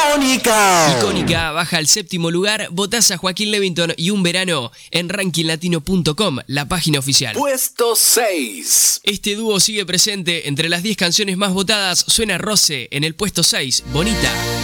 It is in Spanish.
Icónica baja al 7º lugar, votás a Joaquín Levington y Un Verano en rankinglatino.com, la página oficial. Puesto 6. Este dúo sigue presente entre las 10 canciones más votadas. Suena Rose en el puesto 6, Bonita.